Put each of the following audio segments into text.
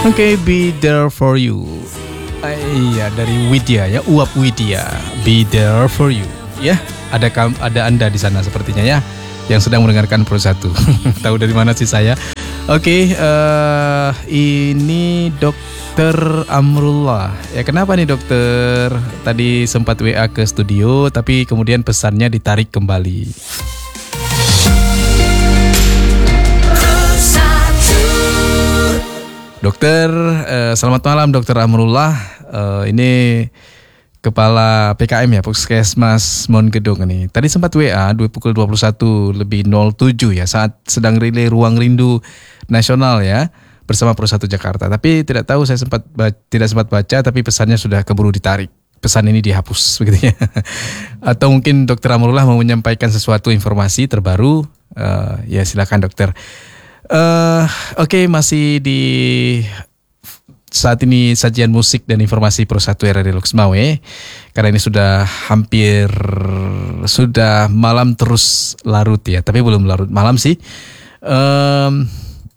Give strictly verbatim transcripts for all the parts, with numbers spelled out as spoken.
Oke, okay, Be There For You. Ah, iya, dari Widya ya, Uap Widya. Be There For You. Ya, ada ada Anda di sana sepertinya ya, yang sedang mendengarkan Pro satu. Tahu dari mana sih saya? Oke, okay, uh, ini Dokter Amrullah. Ya, kenapa nih dokter? Tadi sempat W A ke studio, tapi kemudian pesannya ditarik kembali. Dokter, uh, selamat malam Dokter Amrullah. Uh, ini Kepala P K M ya, Puskesmas Mon Gedong ini. Tadi sempat W A dua pukul dua puluh satu lebih nol tujuh ya, saat sedang relay Ruang Rindu Nasional ya, bersama Pro satu Jakarta. Tapi tidak tahu, saya sempat tidak sempat baca, tapi pesannya sudah keburu ditarik. Pesan ini dihapus begitu ya. Atau mungkin Dokter Amrullah mau menyampaikan sesuatu informasi terbaru. Uh, ya silakan dokter. Uh, Oke, okay, masih di saat ini sajian musik dan informasi Pro satu R R I Loksmawe. Karena ini sudah hampir sudah malam terus larut ya, tapi belum larut malam sih. Um,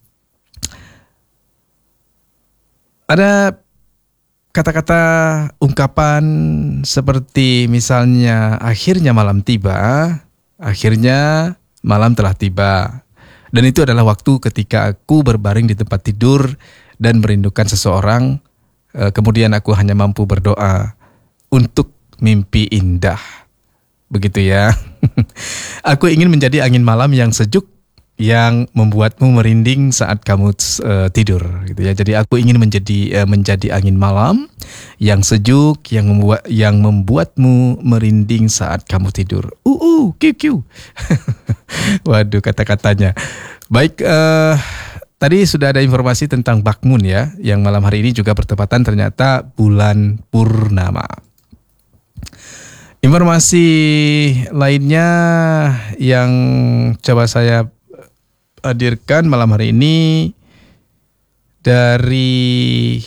ada kata-kata ungkapan seperti misalnya akhirnya malam tiba, akhirnya malam telah tiba. Dan itu adalah waktu ketika aku berbaring di tempat tidur dan merindukan seseorang, kemudian aku hanya mampu berdoa untuk mimpi indah. Begitu ya. Aku ingin menjadi angin malam yang sejuk, yang membuatmu merinding saat kamu uh, tidur gitu ya. Jadi aku ingin menjadi uh, menjadi angin malam yang sejuk, yang membuat yang membuatmu merinding saat kamu tidur. Uh, uh kiu kiu. Waduh, kata-katanya. Baik, uh, tadi sudah ada informasi tentang Bakmun ya, yang malam hari ini juga bertepatan ternyata bulan purnama. Informasi lainnya yang coba saya hadirkan malam hari ini dari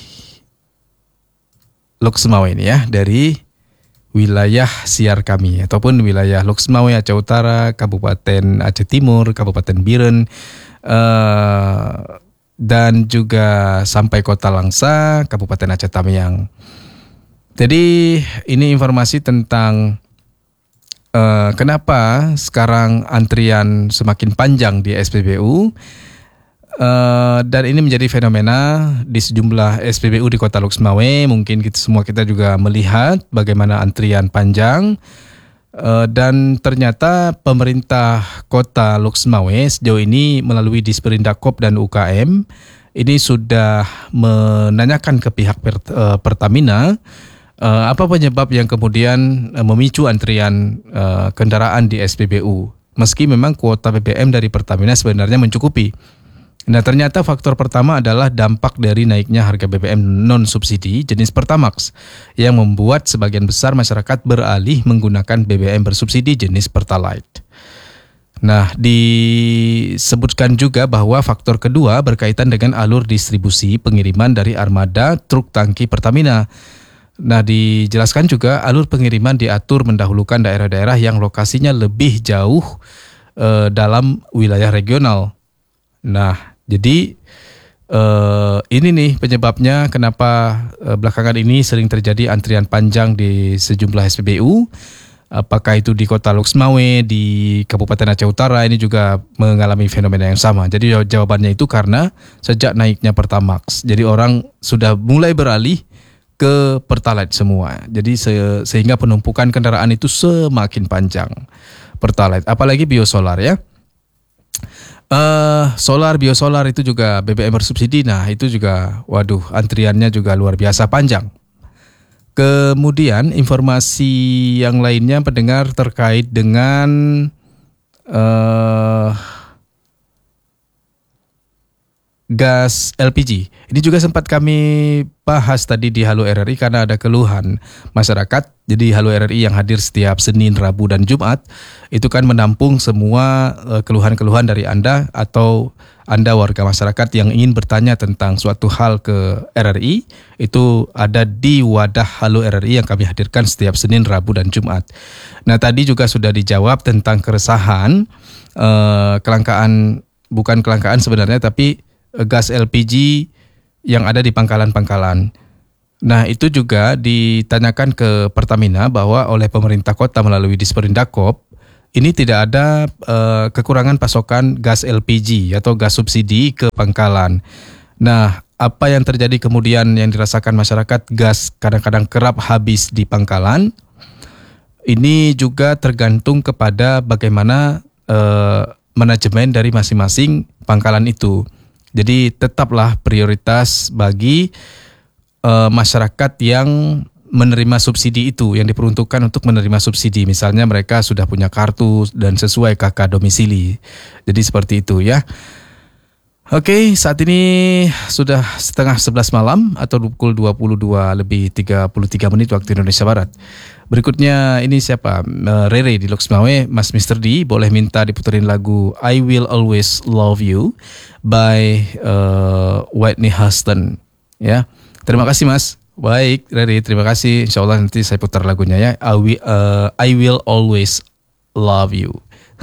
Loksmawe ini ya, dari wilayah siar kami ataupun wilayah Loksmawe, Aceh Utara, Kabupaten Aceh Timur, Kabupaten Biren, uh, dan juga sampai Kota Langsa, Kabupaten Aceh Tamiang. Jadi ini informasi tentang uh, kenapa sekarang antrian semakin panjang di S P B U. Uh, dan ini menjadi fenomena di sejumlah S P B U di Kota Loksmawe. Mungkin kita semua kita juga melihat bagaimana antrian panjang, uh, dan ternyata pemerintah Kota Loksmawe sejauh ini melalui Disperindak-Kop dan U K M ini sudah menanyakan ke pihak per, uh, Pertamina uh, apa penyebab yang kemudian uh, memicu antrian uh, kendaraan di S P B U. Meski memang kuota B B M dari Pertamina sebenarnya mencukupi. Nah, ternyata faktor pertama adalah dampak dari naiknya harga B B M non-subsidi jenis Pertamax yang membuat sebagian besar masyarakat beralih menggunakan B B M bersubsidi jenis Pertalite. Nah, disebutkan juga bahwa faktor kedua berkaitan dengan alur distribusi pengiriman dari armada truk tangki Pertamina. Nah, dijelaskan juga alur pengiriman diatur mendahulukan daerah-daerah yang lokasinya lebih jauh eh, dalam wilayah regional. Nah, jadi uh, ini nih penyebabnya kenapa uh, belakangan ini sering terjadi antrian panjang di sejumlah S P B U. Apakah itu di Kota Loksmawe, di Kabupaten Aceh Utara, ini juga mengalami fenomena yang sama. Jadi jawabannya itu karena sejak naiknya Pertamax, jadi orang sudah mulai beralih ke Pertalite semua. Jadi se- sehingga penumpukan kendaraan itu semakin panjang. Pertalite, apalagi biosolar ya. Uh, solar, biosolar itu juga B B M bersubsidi. Nah, itu juga, waduh, antriannya juga luar biasa panjang. Kemudian informasi yang lainnya pendengar terkait dengan uh, gas L P G. Ini juga sempat kami bahas tadi di Halo R R I karena ada keluhan masyarakat. Jadi Halo R R I yang hadir setiap Senin, Rabu, dan Jumat itu kan menampung semua uh, keluhan-keluhan dari Anda atau Anda warga masyarakat yang ingin bertanya tentang suatu hal ke R R I. Itu ada di wadah Halo R R I yang kami hadirkan setiap Senin, Rabu, dan Jumat. Nah, tadi juga sudah dijawab tentang keresahan, uh, kelangkaan, bukan kelangkaan sebenarnya, tapi gas L P G yang ada di pangkalan-pangkalan. Nah, itu juga ditanyakan ke Pertamina bahwa oleh pemerintah kota melalui Disperindak-Kop, ini tidak ada uh, kekurangan pasokan gas L P G atau gas subsidi ke pangkalan. Nah, apa yang terjadi kemudian yang dirasakan masyarakat, gas kadang-kadang kerap habis di pangkalan, ini juga tergantung kepada bagaimana uh, manajemen dari masing-masing pangkalan itu. Jadi tetaplah prioritas bagi Uh, masyarakat yang menerima subsidi itu, yang diperuntukkan untuk menerima subsidi. Misalnya mereka sudah punya kartu dan sesuai K K domisili. Jadi seperti itu ya. Oke, saat ini sudah setengah sebelas malam atau pukul dua puluh dua lebih tiga puluh tiga menit waktu Indonesia Barat. Berikutnya ini siapa? Uh, Rere di Loksmawe, Mas mister D, boleh minta diputerin lagu I Will Always Love You by uh, Whitney Houston ya. Terima kasih Mas. Baik, Rere, terima kasih. Insya Allah nanti saya putar lagunya ya. I will, uh, I will always love you.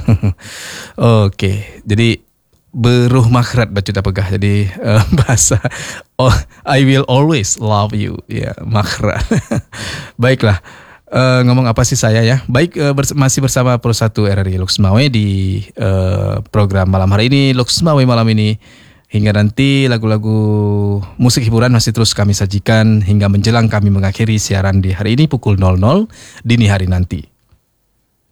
Oke, jadi beruh makhrat baca pegah. Jadi uh, bahasa oh, I will always love you. Ya, makhrat. Baiklah. Uh, ngomong apa sih saya ya? Baik, uh, bers- masih bersama Pro satu R R I Loksmawe di uh, program malam hari ini, Loksmawe malam ini. Hingga nanti lagu-lagu musik hiburan masih terus kami sajikan hingga menjelang kami mengakhiri siaran di hari ini pukul nol nol dini hari nanti.